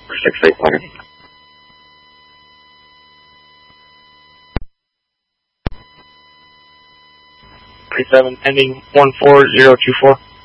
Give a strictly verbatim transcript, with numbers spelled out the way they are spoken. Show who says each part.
Speaker 1: six eight pointer.
Speaker 2: three seven ending one four zero two four.